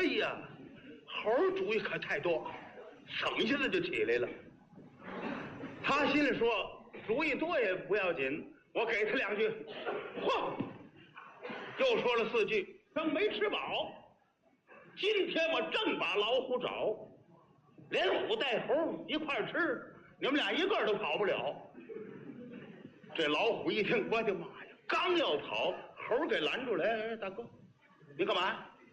哎呀，猴主意可太多，省下来就起来了。他心里说，主意多也不要紧，我给他2句。嚯，又说了4句，正没吃饱。今天我正把老虎找，连虎带猴一块吃，你们俩一个都跑不了。这老虎一听，我的妈呀！刚要跑，猴给拦住了。哎，大哥，你干嘛？